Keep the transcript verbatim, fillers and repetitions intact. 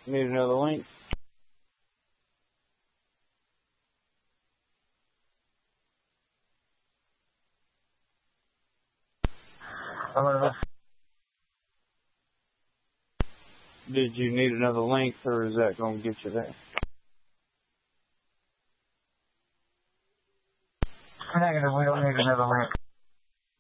Need another link? Did you need another link, or is that going to get you there? Negative, we don't need another link.